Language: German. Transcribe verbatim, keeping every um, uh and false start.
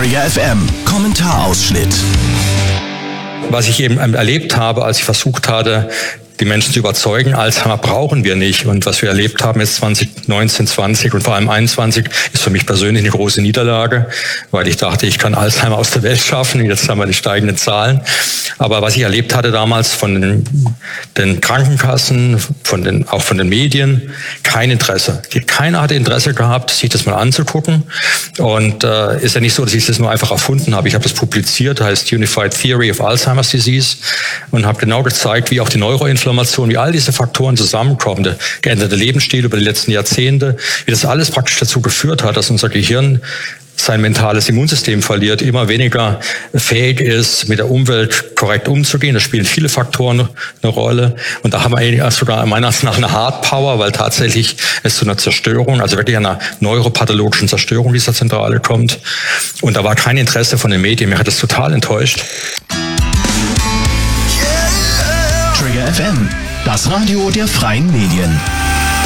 Trigger F M, Kommentarausschnitt. Was ich eben erlebt habe, als ich versucht hatte, die Menschen zu überzeugen, Alzheimer brauchen wir nicht. Und was wir erlebt haben jetzt zwanzig neunzehn, zwanzig und vor allem einundzwanzig ist für mich persönlich eine große Niederlage, weil ich dachte, ich kann Alzheimer aus der Welt schaffen. Jetzt haben wir die steigenden Zahlen. Aber was ich erlebt hatte damals von den, den Krankenkassen, von den, auch von den Medien, kein Interesse. Keiner hatte Interesse gehabt, sich das mal anzugucken. Und äh, ist ja nicht so, dass ich das nur einfach erfunden habe. Ich habe das publiziert, heißt Unified Theory of Alzheimer's Disease, und habe genau gezeigt, wie auch die Neuroinflammation, wie all diese Faktoren zusammenkommen, der geänderte Lebensstil über die letzten Jahrzehnte, wie das alles praktisch dazu geführt hat, dass unser Gehirn sein mentales Immunsystem verliert, immer weniger fähig ist, mit der Umwelt korrekt umzugehen. Da spielen viele Faktoren eine Rolle. Und da haben wir eigentlich sogar meiner Meinung nach eine Hard Power, weil tatsächlich es zu einer Zerstörung, also wirklich einer neuropathologischen Zerstörung dieser Zentrale kommt. Und da war kein Interesse von den Medien. Mich hat das total enttäuscht. Trigger F M, das Radio der freien Medien.